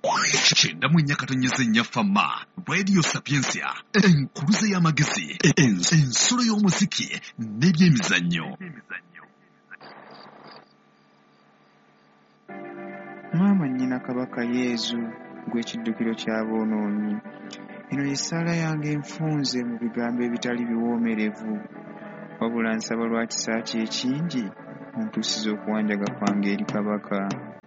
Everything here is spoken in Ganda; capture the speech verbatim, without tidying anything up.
Kyenda mu nnya katonyeza ennya Fama, Radio Sapiensia, enkuluze y'amagezi, ensolo y'omuziki n'ebyemizannyo. Maama nnyina Kabaka Yezu, gwe kiddukiro ky'aboonoonyi. Eno y'essaala yange enfunze mu bigambo ebitali biwoomerevu, wabula nsaba lwa kisa kye ekingi ontuusiza okuwanjaga kwange eri Kabaka.